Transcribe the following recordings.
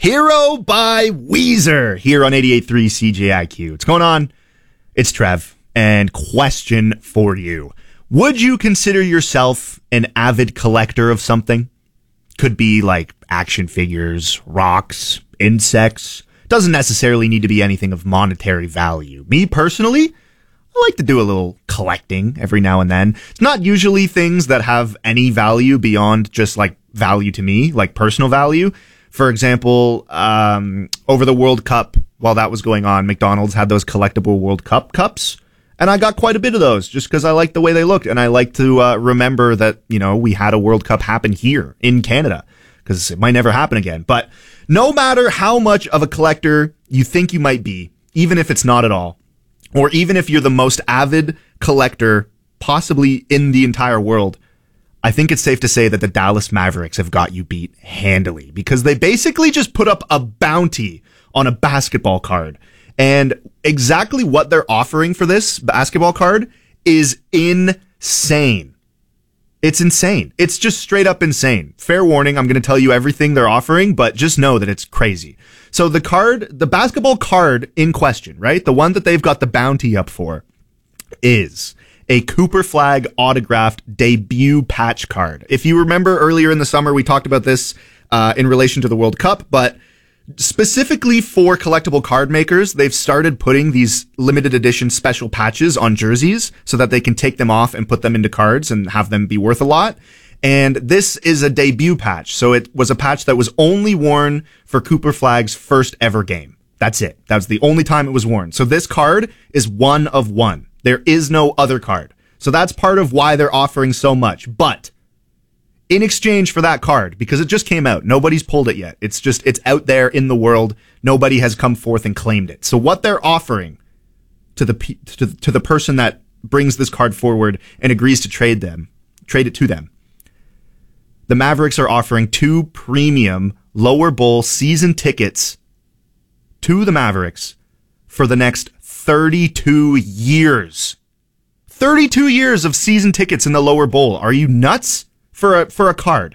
Hero by Weezer here on 88.3 CJIQ. What's going on? It's Trev, and question for you. Would you consider yourself an avid collector of something? Could be like action figures, rocks, insects. Doesn't necessarily need to be anything of monetary value. Me personally, I like to do a little collecting every now and then. It's not usually things that have any value beyond just like value to me, like personal value. For example, over the World Cup, while that was going on, McDonald's had those collectible World Cup cups. And I got quite a bit of those just because I like the way they looked. And I like to remember that, you know, we had a World Cup happen here in Canada because it might never happen again. But no matter how much of a collector you think you might be, even if it's not at all, or even if you're the most avid collector possibly in the entire world, I think it's safe to say that the Dallas Mavericks have got you beat handily because they basically just put up a bounty on a basketball card. And exactly what they're offering for this basketball card is insane. It's insane. It's just straight up insane. Fair warning, I'm going to tell you everything they're offering, but just know that it's crazy. So the basketball card in question, right? The one that they've got the bounty up for is a Cooper Flag autographed debut patch card. If you remember earlier in the summer, we talked about this in relation to the World Cup, but specifically for collectible card makers, they've started putting these limited edition special patches on jerseys so that they can take them off and put them into cards and have them be worth a lot. And this is a debut patch. So it was a patch that was only worn for Cooper Flag's first ever game. That's it. That was the only time it was worn. So this card is one of one. There is no other card. So that's part of why they're offering so much. But in exchange for that card, because it just came out, nobody's pulled it yet. It's out there in the world. Nobody has come forth and claimed it. So what they're offering to the person that brings this card forward and agrees to trade it to them, the Mavericks are offering 2 premium lower bowl season tickets to the Mavericks for the next 32 years. 32 years of season tickets in the lower bowl. Are you nuts? For a card.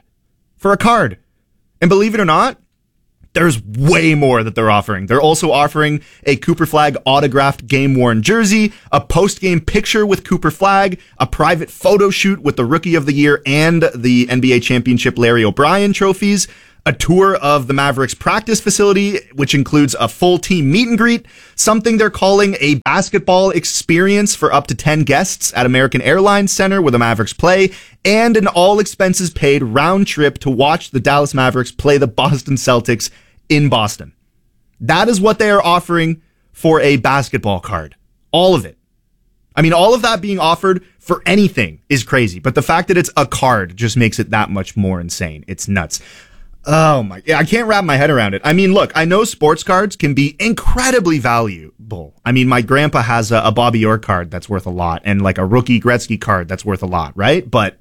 And believe it or not, there's way more that they're offering. They're also offering a Cooper Flag autographed game-worn jersey, a post-game picture with Cooper Flag, a private photo shoot with the Rookie of the Year and the NBA Championship Larry O'Brien trophies, a tour of the Mavericks practice facility, which includes a full team meet and greet, something they're calling a basketball experience for up to 10 guests at American Airlines Center where the Mavericks play, and an all expenses paid round trip to watch the Dallas Mavericks play the Boston Celtics in Boston. That is what they are offering for a basketball card. All of it. I mean, all of that being offered for anything is crazy, but the fact that it's a card just makes it that much more insane. It's nuts. Oh my, I can't wrap my head around it. I mean, look, I know sports cards can be incredibly valuable. I mean, my grandpa has a Bobby Orr card that's worth a lot and like a rookie Gretzky card that's worth a lot, right? But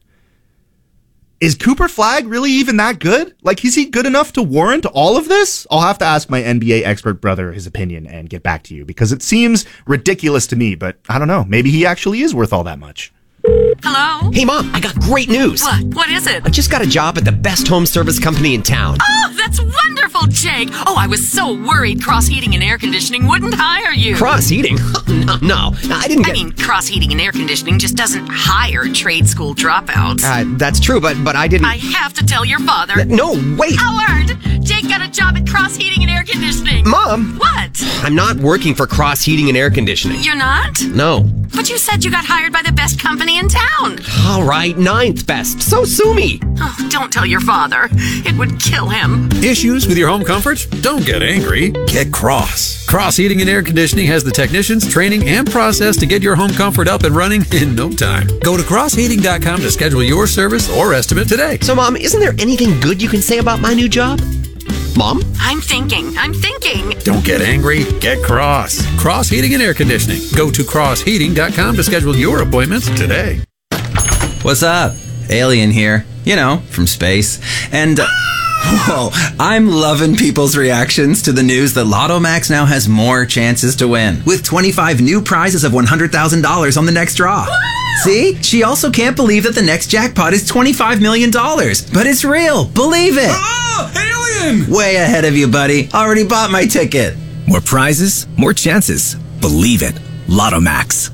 is Cooper Flag really even that good? Like, is he good enough to warrant all of this? I'll have to ask my NBA expert brother his opinion and get back to you because it seems ridiculous to me, but I don't know. Maybe he actually is worth all that much. Hello? Hey, Mom, I got great news. What is it? I just got a job at the best home service company in town. Oh, that's wonderful, Jake. Oh, I was so worried Cross Heating and Air Conditioning wouldn't hire you. Cross Heating? No, I didn't get... I mean, Cross Heating and Air Conditioning just doesn't hire trade school dropouts. That's true, but I didn't... I have to tell your father. No, wait. Howard, Jake got a job at Cross Heating and Air Conditioning. Mom! What? I'm not working for Cross Heating and Air Conditioning. You're not? No. But you said you got hired by the best company in town. All right, 9th best. So sue me. Oh, don't tell your father. It would kill him. Issues with your home comfort? Don't get angry. Get Cross. Cross Heating and Air Conditioning has the technicians, training, and process to get your home comfort up and running in no time. Go to crossheating.com to schedule your service or estimate today. So, Mom, isn't there anything good you can say about my new job? Mom? I'm thinking. Don't get angry. Get Cross. Cross Heating and Air Conditioning. Go to crossheating.com to schedule your appointments today. What's up? Alien here. You know, from space. And, whoa, I'm loving people's reactions to the news that Lotto Max now has more chances to win, with 25 new prizes of $100,000 on the next draw. See? She also can't believe that the next jackpot is $25 million. But it's real. Believe it. Oh, alien! win! Way ahead of you, buddy. Already bought my ticket. More prizes, more chances. Believe it. Lotto Max.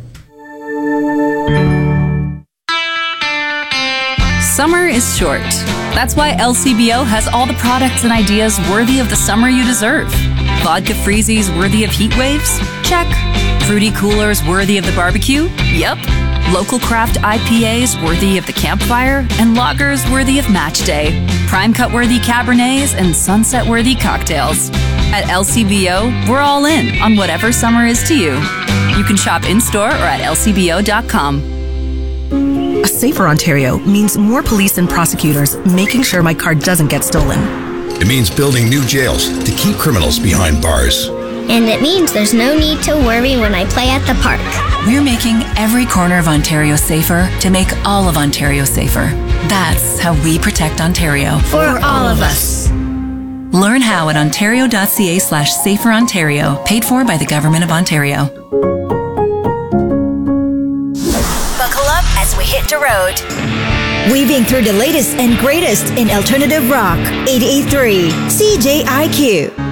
Summer is short. That's why LCBO has all the products and ideas worthy of the summer you deserve. Vodka freezies worthy of heat waves? Check. Fruity coolers worthy of the barbecue? Yep. Local craft IPAs worthy of the campfire? And lagers worthy of match day. Prime cut worthy Cabernets and sunset worthy cocktails. At LCBO, we're all in on whatever summer is to you. You can shop in-store or at lcbo.com. A safer Ontario means more police and prosecutors making sure my car doesn't get stolen. It means building new jails to keep criminals behind bars. And it means there's no need to worry when I play at the park. We're making every corner of Ontario safer to make all of Ontario safer. That's how we protect Ontario. For all of us. Learn how at ontario.ca/saferontario, paid for by the Government of Ontario. Buckle up as we hit the road. Weaving through the latest and greatest in alternative rock. 88.3 CJIQ.